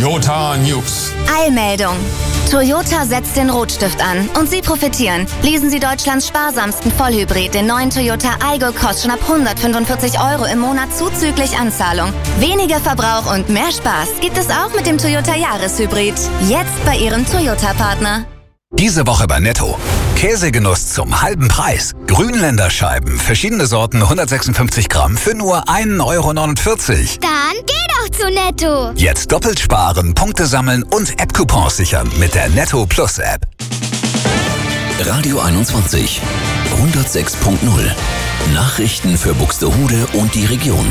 Toyota News. Eilmeldung. Toyota setzt den Rotstift an und Sie profitieren. Leasen Sie Deutschlands sparsamsten Vollhybrid, den neuen Toyota Aygo, kostet schon ab 145 € im Monat zuzüglich Anzahlung. Weniger Verbrauch und mehr Spaß gibt es auch mit dem Toyota Jahreshybrid. Jetzt bei Ihrem Toyota-Partner. Diese Woche bei Netto. Käsegenuss zum halben Preis. Grünländer Scheiben, verschiedene Sorten, 156 Gramm für nur 1,49 €. Dann geh doch zu Netto. Jetzt doppelt sparen, Punkte sammeln und App-Coupons sichern mit der Netto Plus App. Radio 21, 106.0. Nachrichten für Buxtehude und die Region.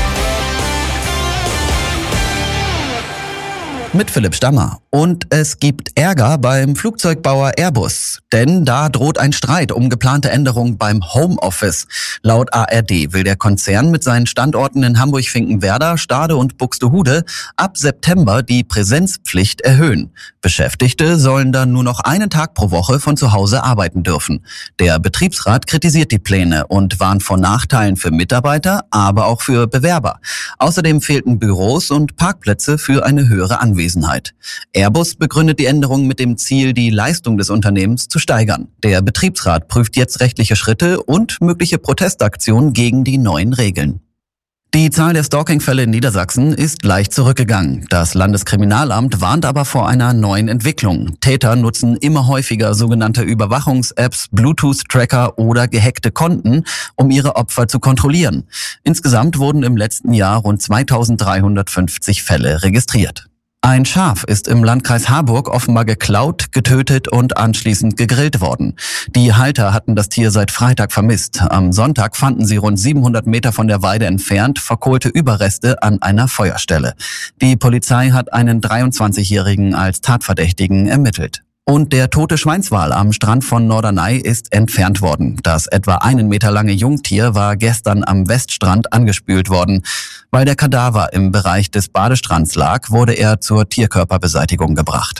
Mit Philipp Stammer. Und es gibt Ärger beim Flugzeugbauer Airbus. Denn da droht ein Streit um geplante Änderungen beim Homeoffice. Laut ARD will der Konzern mit seinen Standorten in Hamburg-Finkenwerder, Stade und Buxtehude ab September die Präsenzpflicht erhöhen. Beschäftigte sollen dann nur noch einen Tag pro Woche von zu Hause arbeiten dürfen. Der Betriebsrat kritisiert die Pläne und warnt vor Nachteilen für Mitarbeiter, aber auch für Bewerber. Außerdem fehlten Büros und Parkplätze für eine höhere Anwesenheit. Airbus begründet die Änderung mit dem Ziel, die Leistung des Unternehmens zu steigern. Der Betriebsrat prüft jetzt rechtliche Schritte und mögliche Protestaktionen gegen die neuen Regeln. Die Zahl der Stalking-Fälle in Niedersachsen ist leicht zurückgegangen. Das Landeskriminalamt warnt aber vor einer neuen Entwicklung. Täter nutzen immer häufiger sogenannte Überwachungs-Apps, Bluetooth-Tracker oder gehackte Konten, um ihre Opfer zu kontrollieren. Insgesamt wurden im letzten Jahr rund 2350 Fälle registriert. Ein Schaf ist im Landkreis Harburg offenbar geklaut, getötet und anschließend gegrillt worden. Die Halter hatten das Tier seit Freitag vermisst. Am Sonntag fanden sie rund 700 Meter von der Weide entfernt verkohlte Überreste an einer Feuerstelle. Die Polizei hat einen 23-Jährigen als Tatverdächtigen ermittelt. Und der tote Schweinswal am Strand von Norderney ist entfernt worden. Das etwa 1 Meter lange Jungtier war gestern am Weststrand angespült worden. Weil der Kadaver im Bereich des Badestrands lag, wurde er zur Tierkörperbeseitigung gebracht.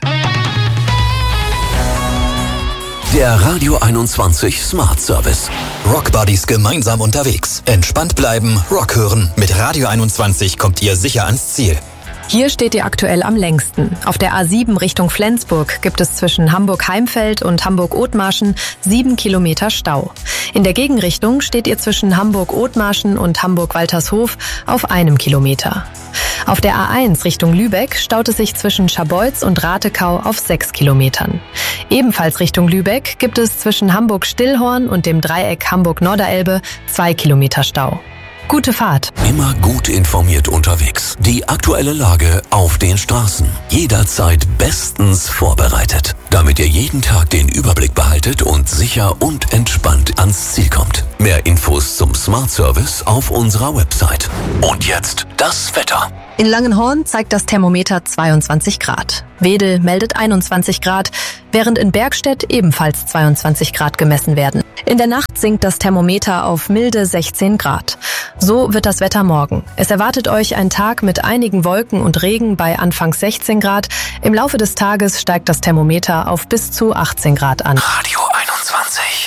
Der Radio 21 Smart Service. Rockbuddies gemeinsam unterwegs. Entspannt bleiben, Rock hören. Mit Radio 21 kommt ihr sicher ans Ziel. Hier steht ihr aktuell am längsten. Auf der A7 Richtung Flensburg gibt es zwischen Hamburg-Heimfeld und Hamburg-Othmarschen 7 Kilometer Stau. In der Gegenrichtung steht ihr zwischen Hamburg-Othmarschen und Hamburg-Waltershof auf 1 Kilometer. Auf der A1 Richtung Lübeck staut es sich zwischen Scharbeutz und Ratekau auf 6 Kilometern. Ebenfalls Richtung Lübeck gibt es zwischen Hamburg-Stillhorn und dem Dreieck Hamburg-Norderelbe 2 Kilometer Stau. Gute Fahrt. Immer gut informiert unterwegs. Die aktuelle Lage auf den Straßen. Jederzeit bestens vorbereitet. Damit ihr jeden Tag den Überblick behaltet und sicher und entspannt ans Ziel kommt. Mehr Infos zum Smart Service auf unserer Website. Und jetzt das Wetter. In Langenhorn zeigt das Thermometer 22 Grad. Wedel meldet 21 Grad, während in Bergstedt ebenfalls 22 Grad gemessen werden. In der Nacht sinkt das Thermometer auf milde 16 Grad. So wird das Wetter morgen. Es erwartet euch ein Tag mit einigen Wolken und Regen bei anfangs 16 Grad. Im Laufe des Tages steigt das Thermometer auf bis zu 18 Grad an. Radio 21.